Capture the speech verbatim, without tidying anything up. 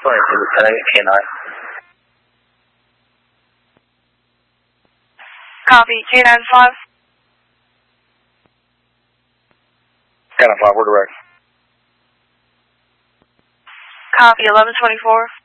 Sorry, Lieutenant K nine. Copy, K nine five. K nine five, we're direct. Copy, eleven twenty-four.